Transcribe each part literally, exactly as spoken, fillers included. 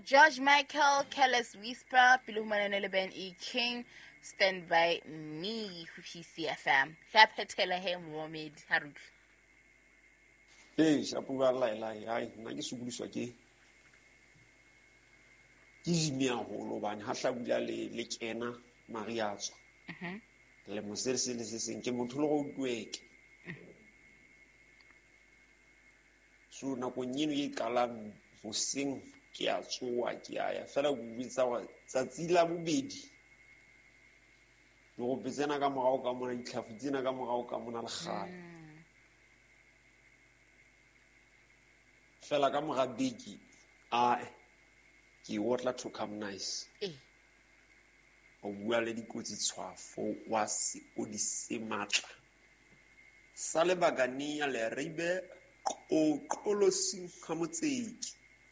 George Michael, Careless Whisper, Pilumanele Ben E. King, Stand By Me, C F M. Capitela him, Mohamed Haruk. Hey, Shapuga Lai Lai, I, Nagisugusaki. Izmia Holoban, Hashabia Lekena, Mariazo. Le Moses is in Kemotulo Wake. So now when you Kalam who sing Kia Chua Kia, fellow with our Zazila Bubidi. No Bizanaga Mauka and Kafzinaga Mauka Monalha. Fella Gamma Bigi, I, he water to come nice. O well, it goes its for was Odyssey Matra. Salebagania le ribe o colossing Hamotse.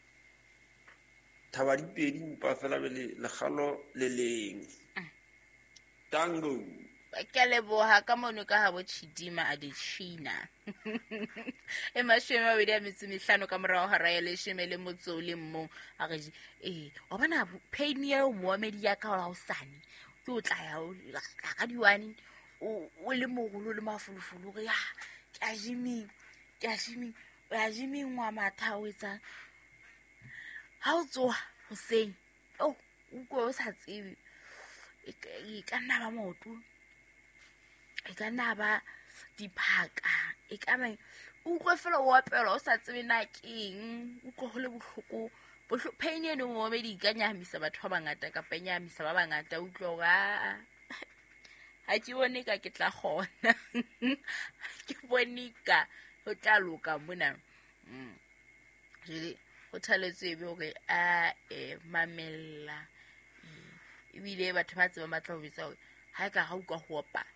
Tawari bedding Buffalo le Halo Lele. Tango. Calebo Hakamonuka Hawachidima Adishina. Emma Shema with them, Missano Camara, Harayale, Shemele Mozoli Mo, Araji, eh, Obana paid near Mohamed Yakao Sani. You like you want William Uluma Fuluya, Kajimi, Kajimi, Kajimi, Wamata with a how so say, oh, who goes has you can never more too. I can never depart. I can go for a water or something like in Uko. Penya no more medi ganya misaba thobanga ta ka penya misaba bangata utloga ha ke bone ka ke tla gona ke bonika ho tla loka mona mm jele ho thaletse be hore a e mamella e bile batho ba tseba matla ho bitsa hore ha ka ga uka hopa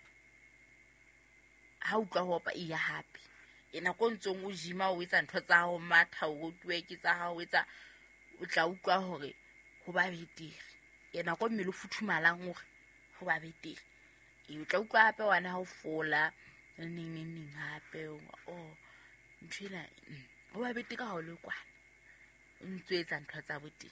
ha uka hopa e ya happy ena ko ntsong o jima o etsa ntho tsa ho matha o tueke tsa ha o etsa o tla utlwa hore ho ba betere yena go mmele futhumalang hore ho ba betere e o tla utlwa hape wana ha o fola ning ning ning hape o ntshela ho ba betere ka ho le kwana o ntsetsa ntho tsa boteng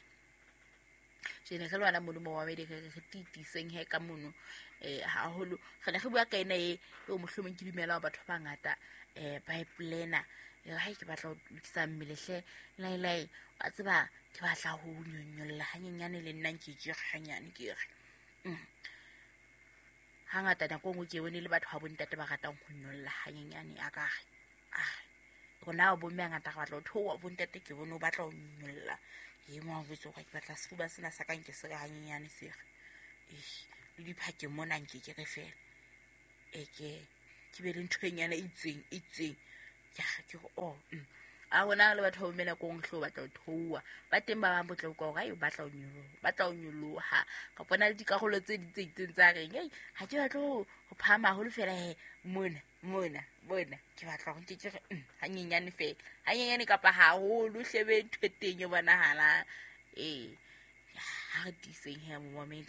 jene ga lwana modumo wa bedeke ke titiseng he ka mono eh ha holo gane ge bua ka ena e o mohlomong ke dimela batho ba ngata eh pipeline ya ha ke batla ho lokisa mmelehle lai lai a tseba ke batla ho nyonyolla hanyenyane le nna ke je hanyane ke re mm hangata na go go ke bone le batho ba bontate ba ratang ho nyolla hanyenyane a ka ah gona o bo ngata ga batla ho thowa bontate ke bone o batla ho nyolla e mo botso ga ke batla sefuba sena sa ka nke se ga hanyenyane se re eh le diphake mona nke ke re fela e ke ke be le nthoenyana itseng itseng ya ke go oh a bona le batho ba mena go nghlo batla ho thowa ba teng ba bang botla go ga e batla ho nyolo batla ho nyoloha ka bona le dikagolo tse di tseitseng tsa reng ei ha ke batla ho phama ho le fela he mona mona bona ke batla go ke ke hanyenyane fela hanyenyane kapa ha ho lo hlebe thweteng e bonahala eh ya ha diseng he mo momedi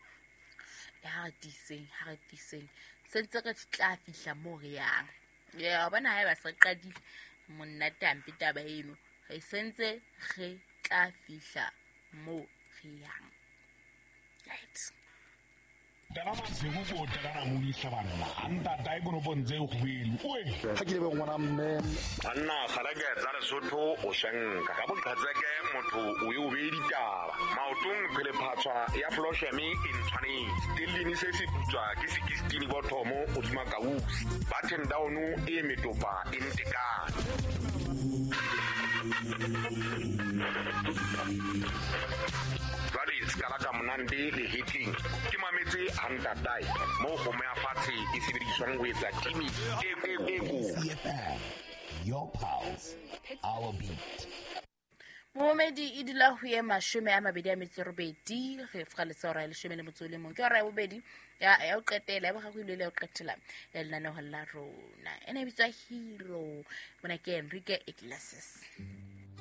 ya diseng ha diseng sentse ka tla fihla mo re yang ya bona ha ba se qadile monna tampi taba eno re sentse re tla fihla mo re yang right Dala masego go tla mo ditlhabana anta dai bono bonze go bile oe ha ke le be ngwana mme anna khalaga tsa Lesotho o shenka ka bokatseke motho o yo be ditaba maotong phele phatswa ya floshemi in tshwani dilini se se putswa ke sixteen bothomo o di makausi ba ten down e metopa in tekana Vale skalaka mnandi le hitting ke mametse hanta dai mo go mea fatse e sebediswang ho etsa timi e e e your pulse our beat Momedi idila ho ye mashome a mabedi a metso robedi re fra le tsora le shome le motso le mong ke ra bobedi ya ya o qetela ba ga go ile le o qetela le nna no la rona ene bitsa hero bona ke Enrique Iglesias